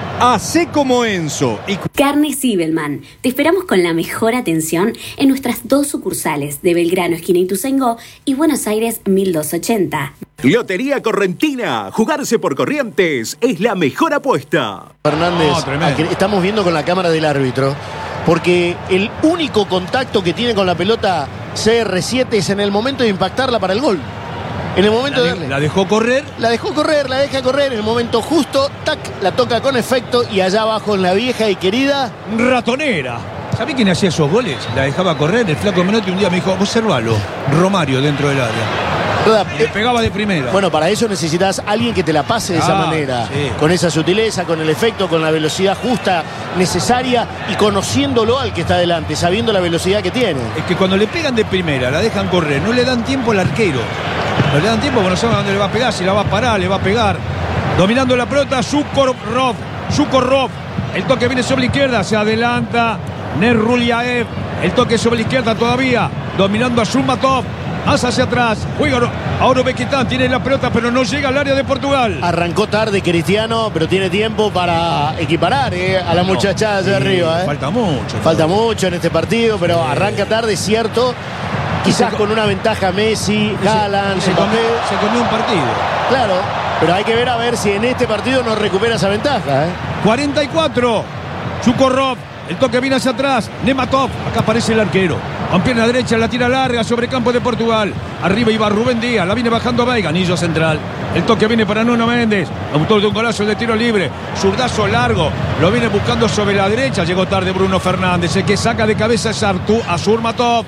Así como Enzo y Carne Sibelman. Te esperamos con la mejor atención en nuestras dos sucursales de Belgrano, esquina Ituzaingó, y Buenos Aires mil doscientos ochenta. Lotería Correntina. Jugarse por Corrientes es la mejor apuesta. Fernández, no, estamos viendo con la cámara del árbitro, porque el único contacto que tiene con la pelota C R siete es en el momento de impactarla para el gol. En el momento la, de darle. ¿La dejó correr? La dejó correr, la deja correr. En el momento justo, tac, la toca con efecto. Y allá abajo en la vieja y querida ratonera. ¿Sabés quién hacía esos goles? La dejaba correr. El flaco Menotti un día me dijo, observalo. Romario dentro del área. Y le pegaba de primera. Bueno, para eso necesitas alguien que te la pase de ah, esa manera. Sí. Con esa sutileza, con el efecto, con la velocidad justa, necesaria y conociéndolo al que está delante, sabiendo la velocidad que tiene. Es que cuando le pegan de primera, la dejan correr, no le dan tiempo al arquero. No le dan tiempo porque no saben a dónde le va a pegar, si la va a parar, le va a pegar. Dominando la pelota, Sukorov. Sukorov. El toque viene sobre la izquierda, se adelanta Nerruliaev. El toque sobre la izquierda todavía. Dominando a Sumatov. Más hacia atrás. Juega ahora Uzbekistán. Tiene la pelota, pero no llega al área de Portugal. Arrancó tarde Cristiano, pero tiene tiempo para equiparar eh, a la no, muchachada allá sí, arriba. Eh. Falta mucho. Falta mucho en este partido, pero sí. Arranca tarde, cierto. Quizás con una ventaja Messi, Haaland, se, se, comió, se comió un partido. Claro, pero hay que ver a ver si en este partido no recupera esa ventaja. ¿eh? cuarenta y cuatro. Sukorov. El toque viene hacia atrás. Nematov. Acá aparece el arquero. Con pierna derecha la tira larga sobre campo de Portugal. Arriba iba Rubén Díaz. La viene bajando Veiga. Anillo central. El toque viene para Nuno Méndez. Autor de un golazo de tiro libre. Zurdazo largo. Lo viene buscando sobre la derecha. Llegó tarde Bruno Fernández. El que saca de cabeza es Artú a Surmatov.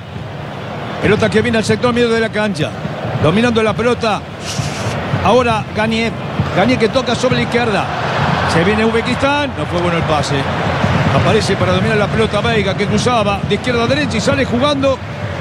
Pelota que viene al sector medio de la cancha. Dominando la pelota. Ahora Ganiev. Ganiev que toca sobre la izquierda. Se viene Uzbekistán. No fue bueno el pase. Aparece para dominar la pelota Veiga, que cruzaba de izquierda a derecha y sale jugando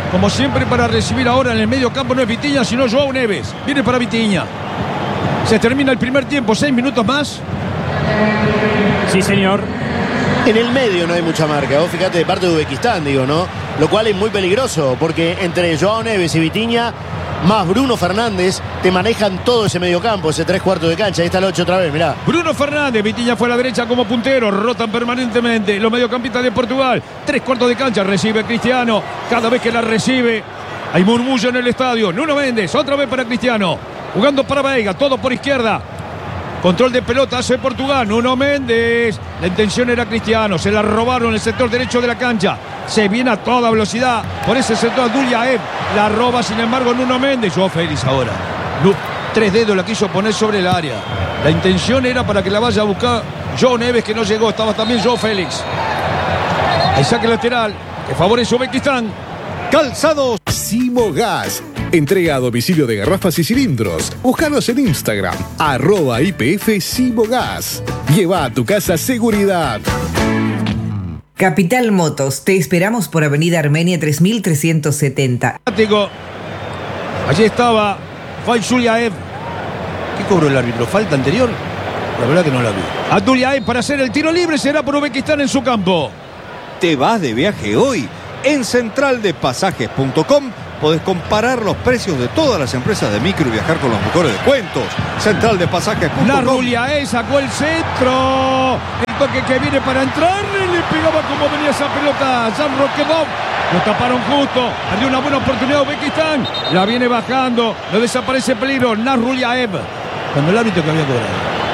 como siempre, para recibir ahora en el medio campo. No es Vitinha, sino Joao Neves. Viene para Vitinha. Se termina el primer tiempo, seis minutos más. Sí, señor. En el medio no hay mucha marca, vos fíjate, de parte de Uzbekistán, digo, ¿no? Lo cual es muy peligroso, porque entre Joao Neves y Vitinha, más Bruno Fernández, te manejan todo ese mediocampo, ese tres cuartos de cancha. Ahí está el ocho otra vez, mirá. Bruno Fernández, Vitinha fue a la derecha como puntero, rotan permanentemente los mediocampistas de Portugal. Tres cuartos de cancha, recibe Cristiano. Cada vez que la recibe, hay murmullo en el estadio. Nuno Méndez, otra vez para Cristiano. Jugando para Veiga, todo por izquierda. Control de pelota hace Portugal. Nuno Méndez. La intención era Cristiano. Se la robaron en el sector derecho de la cancha. Se viene a toda velocidad por ese sector. Abdul-Yaeb la roba, sin embargo, Nuno Méndez. Joao Félix ahora. Tres dedos la quiso poner sobre el área. La intención era para que la vaya a buscar Joao Neves, que no llegó. Estaba también Joao Félix. Hay saque lateral que favorece a Uzbekistán. Calzados Simogas. Entrega a domicilio de garrafas y cilindros. Búscanos en Instagram, arroba I P F Simogas. Lleva a tu casa seguridad. Capital Motos, te esperamos por Avenida Armenia tres mil trescientos setenta. Allí estaba Abdul-Yaeb. ¿Qué cobró el árbitro? ¿Falta anterior? La verdad que no la vi. Abdul-Yaeb para hacer el tiro libre, será por Uzbekistán en su campo. ¿Te vas de viaje hoy? En central de pasajes punto com podés comparar los precios de todas las empresas de micro y viajar con los mejores descuentos. central de pasajes punto com. Narruliaé sacó el centro. El toque que viene para entrar. Le pegaba como venía esa pelota Jan Roquebov. Lo taparon justo. Perdió una buena oportunidad Uzbekistán. La viene bajando. No desaparece peligro. Narruliaev. Cuando el árbitro que había cobrado.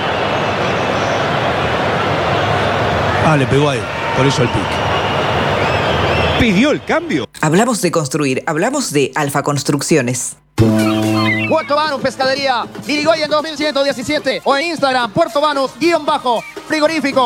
Ah, le pegó a él. Por eso el pique. ¿Pidió el cambio? Hablamos de construir, hablamos de Alfa Construcciones. Puerto Banús Pescadería, Irigoyen dos mil ciento diecisiete o en Instagram, Puerto Banús, guión bajo, frigorífico.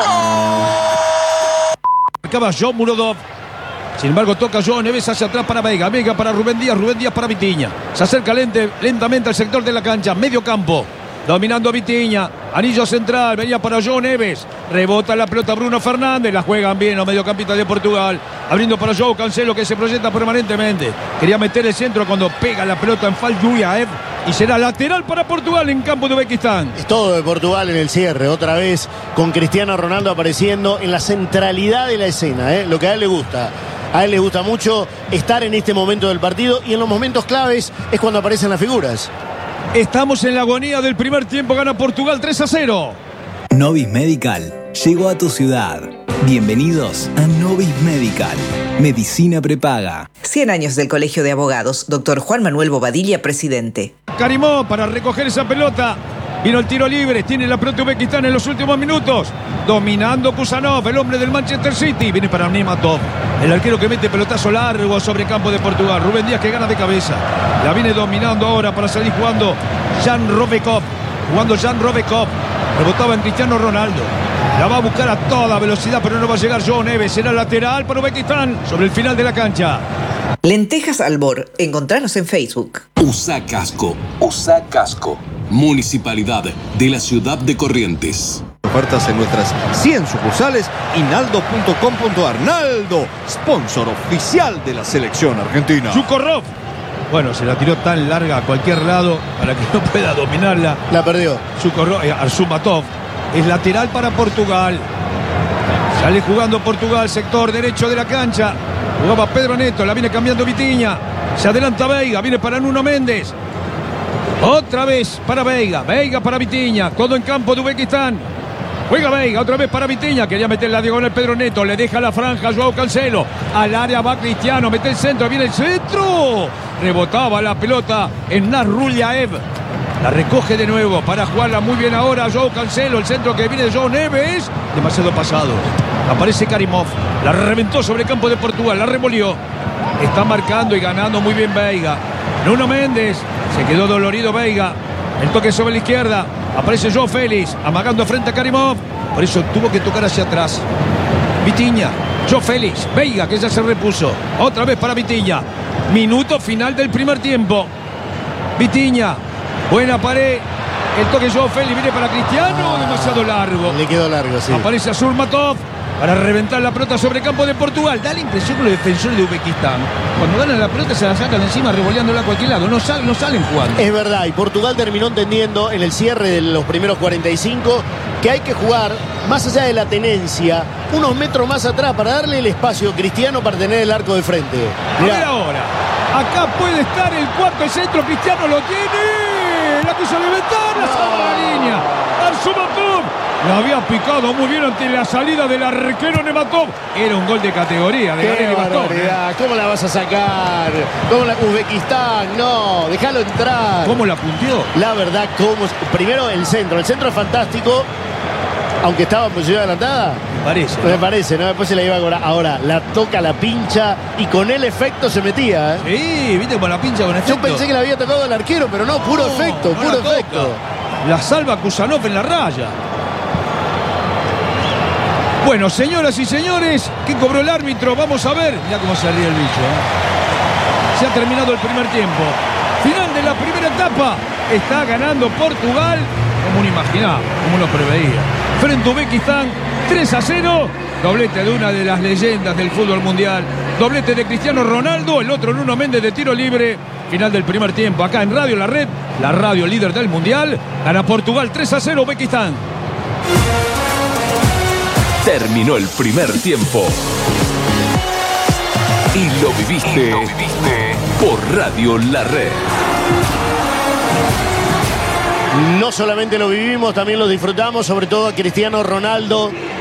Acaba John Murodov. Sin embargo, toca Joao Neves hacia atrás para Veiga. Veiga para Rubén Díaz, Rubén Díaz para Vitinha. Se acerca lente, lentamente al sector de la cancha, medio campo. Dominando Vitinha, anillo central, venía para Joao Neves. Rebota la pelota Bruno Fernández, la juegan bien los mediocampistas de Portugal. Abriendo para Joao Cancelo, que se proyecta permanentemente. Quería meter el centro cuando pega la pelota en Abdul-Yaeb. Y será lateral para Portugal en campo de Uzbekistán. Es todo de Portugal en el cierre, otra vez con Cristiano Ronaldo apareciendo en la centralidad de la escena, ¿eh? Lo que a él le gusta. A él le gusta mucho estar en este momento del partido y en los momentos claves es cuando aparecen las figuras. Estamos en la agonía del primer tiempo, gana Portugal tres a cero. Novis Medical llegó a tu ciudad. Bienvenidos a Novis Medical, medicina prepaga. cien años del Colegio de Abogados, doctor Juan Manuel Bobadilla, presidente. Karimov para recoger esa pelota. Vino el tiro libre, tiene la pelota Uzbekistán en los últimos minutos. Dominando Kusanov, el hombre del Manchester City. Viene para Nematov, el arquero que mete pelotazo largo sobre campo de Portugal. Rubén Díaz que gana de cabeza. La viene dominando ahora para salir jugando Jan Robekov. Jugando Jan Robekov. Rebotaba en Cristiano Ronaldo. La va a buscar a toda velocidad, pero no va a llegar Joao Neves. Será lateral para Uzbekistán sobre el final de la cancha. Lentejas Albor, encontranos en Facebook. Usa casco, usa casco. Municipalidad de la Ciudad de Corrientes. Ofertas en nuestras cien sucursales y naldo punto com punto ar. Naldo, sponsor oficial de la selección argentina. Chukorov. Bueno, se la tiró tan larga a cualquier lado para que no pueda dominarla. La perdió. Chukorov, eh, Arzumatov. Es lateral para Portugal. Sale jugando Portugal, sector derecho de la cancha. Jugaba Pedro Neto, la viene cambiando Vitinha. Se adelanta Veiga, viene para Nuno Méndez. Otra vez para Veiga, Veiga para Vitinha, todo en campo de Uzbekistán. Juega Veiga, otra vez para Vitinha, quería meter la diagonal Pedro Neto, le deja la franja a Joao Cancelo. Al área va Cristiano, mete el centro, viene el centro. Rebotaba la pelota en Narruliaev. La recoge de nuevo para jugarla muy bien ahora Joao Cancelo, el centro que viene de Joao Neves. Demasiado pasado. Aparece Karimov, la reventó sobre el campo de Portugal, la remolió. Está marcando y ganando muy bien Veiga. Nuno Méndez, se quedó dolorido Veiga. El toque sobre la izquierda. Aparece Joao Félix, amagando frente a Karimov. Por eso tuvo que tocar hacia atrás. Vitinha, Joao Félix, Veiga que ya se repuso. Otra vez para Vitinha. Minuto final del primer tiempo. Vitinha, buena pared. El toque Joao Félix viene para Cristiano, demasiado largo. Le quedó largo, sí. Aparece Azurmatov. para reventar la pelota sobre campo de Portugal. Da la impresión que los defensores de Uzbekistán, cuando ganan la pelota se la sacan encima revoleándola a cualquier lado. No salen, no salen jugando. Es verdad, y Portugal terminó entendiendo en el cierre de los primeros cuarenta y cinco que hay que jugar más allá de la tenencia, unos metros más atrás para darle el espacio a Cristiano para tener el arco de frente. Mirá. A ver ahora. Acá puede estar el cuarto centro. Cristiano lo tiene. La quiso levantar. La salva la línea. Arzumatov. La había picado muy bien ante la salida del arquero Nematov. Era un gol de categoría de Qué barbaridad. ¿Cómo la vas a sacar? ¿Cómo la Uzbekistán? No, déjalo entrar. ¿Cómo la punteó? La verdad, cómo. Primero el centro. El centro es fantástico. Aunque estaba en posición adelantada. Me parece. Me ¿no? parece, ¿no? Después se la iba a cobrar. Ahora, la toca, la pincha y con el efecto se metía. ¿eh? Sí, viste con la pincha con efecto. Yo pensé que la había tocado el arquero, pero no, puro no, efecto, no puro efecto. La salva Kusanov en la raya. Bueno, señoras y señores, ¿qué cobró el árbitro? Vamos a ver. Mirá cómo se ríe el bicho. ¿eh? Se ha terminado el primer tiempo. Final de la primera etapa. Está ganando Portugal, como uno imaginaba, como uno preveía. Frente a Uzbekistán, tres a cero. Doblete de una de las leyendas del fútbol mundial. Doblete de Cristiano Ronaldo, el otro Nuno Méndez de tiro libre. Final del primer tiempo. Acá en Radio La Red, la radio líder del mundial. Gana Portugal tres a cero Uzbekistán. Terminó el primer tiempo. Y lo viviste, y lo viviste por Radio La Red. No solamente lo vivimos, también lo disfrutamos, sobre todo a Cristiano Ronaldo,